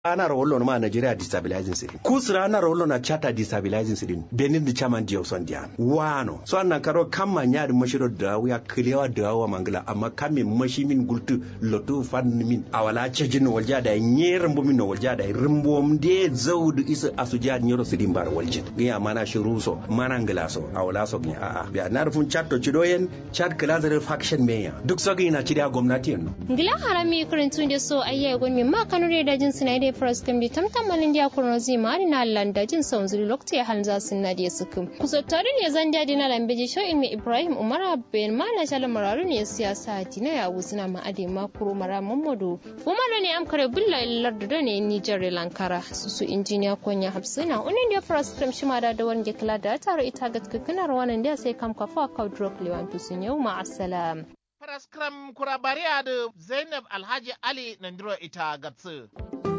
ana rollo ma Nigeria destabilizing sidin kusra ana rollo na chata destabilizing sidin benin the chairman dio son dia wano so annan karo kamma nyaadi mashiro da ya kliwa da wa mangala amma kamin mashimin gultu lotu fan min awala cejin walja da nyer mbumin no walja da rimbom de zawdu isa asuja nyoro sidin bar waljit ya mana shiruso mana ngalaso awala so ni a ya narfun chatto cidoyen chat class faction meya duk sogi na cidiya gwamnati no ngila harami kurintun de so ayye gonmi ma kanure da jin sinai First kan bi tamtamalin dia kurnozi mari na landa jin son zuri lokti halza sunna dia sukum kusottarin ya zanda dina lambeji sho ilmi Ibrahim Umar ben mala shala mararu ne siyasa tina ya wusuna ma ade ma kuro mara Muhammadu kuma ne am kare billahi lardu ne Niger Lankara su injiniya konya hafsina unin dia first kan shima da wanda kala da tare ita gatkukunar wannan dia sai kam kafa ka drop lewantu sun yau ma assalam Paraskram kurabariya da Zainab Alhaji Ali Nandiro ita gatsu